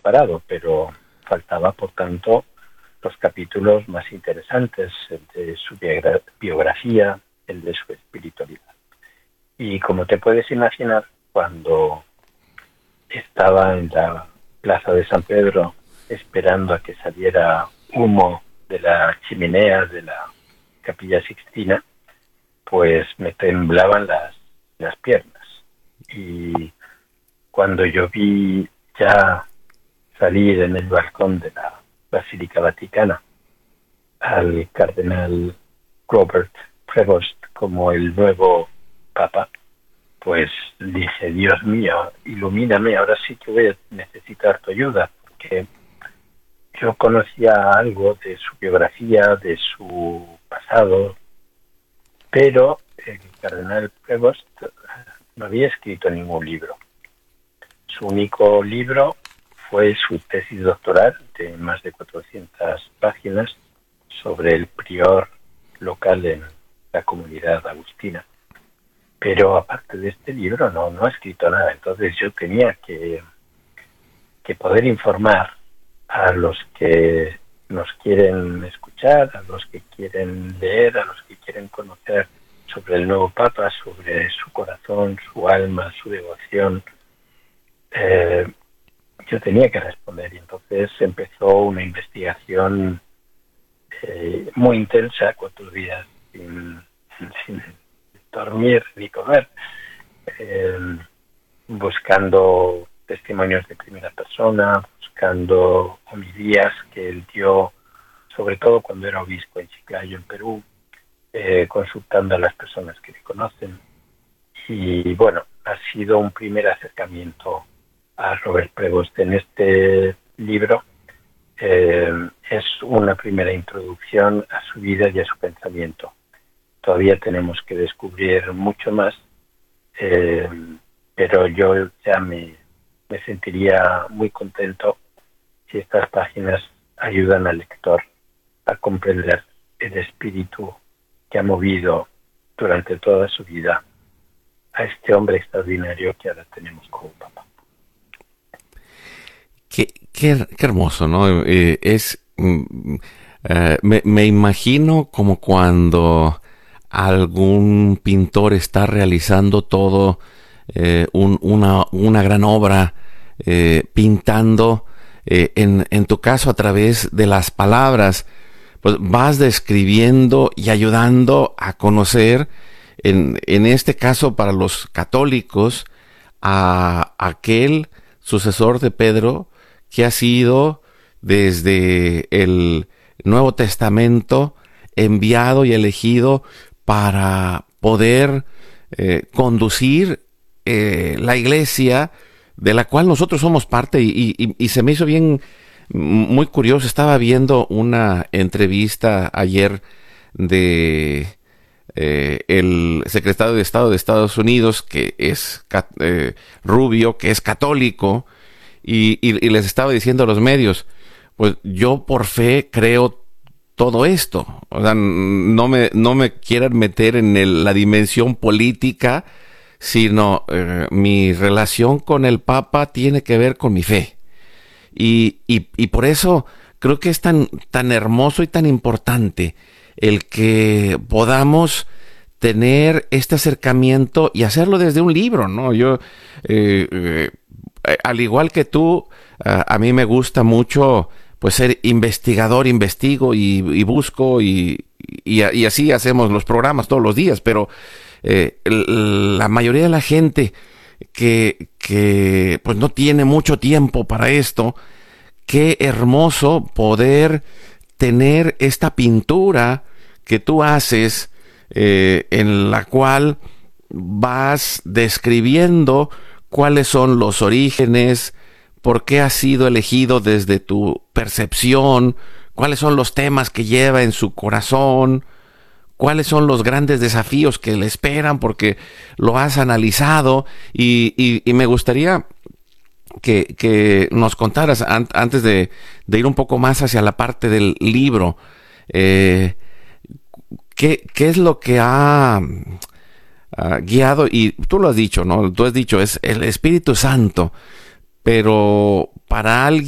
preparado, pero faltaba, por tanto, los capítulos más interesantes, el de su biografía, el de su espiritualidad. Y como te puedes imaginar, cuando estaba en la plaza de San Pedro esperando a que saliera humo de la chimenea de la Capilla Sixtina, pues me temblaban las piernas. Y cuando yo vi ya salir en el balcón de la Basílica Vaticana al cardenal Robert Prevost como el nuevo Papa, pues dije, Dios mío, ilumíname, ahora sí que voy a necesitar tu ayuda, porque yo conocía algo de su biografía, de su pasado, pero el cardenal Prevost no había escrito ningún libro. Su único libro fue su tesis doctoral de más de 400 páginas sobre el prior local en la comunidad agustina. Pero aparte de este libro no ha escrito nada. Entonces yo tenía que poder informar a los que nos quieren escuchar, a los que quieren leer, a los que quieren conocer sobre el nuevo Papa, sobre su corazón, su alma, su devoción. Yo tenía que responder, y entonces empezó una investigación muy intensa, 4 días sin dormir ni comer, buscando testimonios de primera persona, buscando homilías que él dio, sobre todo cuando era obispo en Chiclayo, en Perú, consultando a las personas que le conocen. Y bueno, ha sido un primer acercamiento a Robert Prevost. En este libro es una primera introducción a su vida y a su pensamiento. Todavía tenemos que descubrir mucho más, pero yo ya me sentiría muy contento si estas páginas ayudan al lector a comprender el espíritu que ha movido durante toda su vida a este hombre extraordinario que ahora tenemos como Papa. Qué hermoso, ¿no? Me imagino como cuando algún pintor está realizando todo una gran obra, pintando, en tu caso a través de las palabras, pues vas describiendo y ayudando a conocer, en este caso para los católicos, a aquel sucesor de Pedro que ha sido desde el Nuevo Testamento enviado y elegido para poder conducir la iglesia de la cual nosotros somos parte, y se me hizo muy curioso. Estaba viendo una entrevista ayer de el secretario de Estado de Estados Unidos, que es Rubio, que es católico, y les estaba diciendo a los medios, pues yo por fe creo todo esto. O sea, no me quieran meter en la dimensión política, sino mi relación con el Papa tiene que ver con mi fe. Y por eso creo que es tan hermoso y tan importante el que podamos tener este acercamiento y hacerlo desde un libro, ¿no? Yo, al igual que tú, a mí me gusta mucho pues ser investigador, investigo y busco y así hacemos los programas todos los días, pero la mayoría de la gente que pues no tiene mucho tiempo para esto, qué hermoso poder tener esta pintura que tú haces, en la cual vas describiendo cuáles son los orígenes, por qué ha sido elegido desde tu percepción, cuáles son los temas que lleva en su corazón, cuáles son los grandes desafíos que le esperan, porque lo has analizado, y me gustaría que nos contaras, antes de ir un poco más hacia la parte del libro, ¿qué es lo que ha guiado? Y tú lo has dicho, ¿no? Tú has dicho, es el Espíritu Santo, pero para alguien